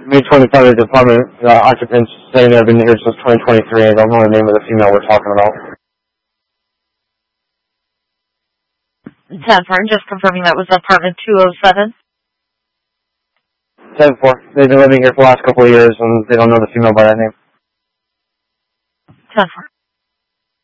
May 25 of the apartment occupants saying they've been here since 2023. I don't know the name of the female we're talking about. 10-4, just confirming that was apartment 207. 10-4. They've been living here for the last couple of years, and they don't know the female by that name. 10-4.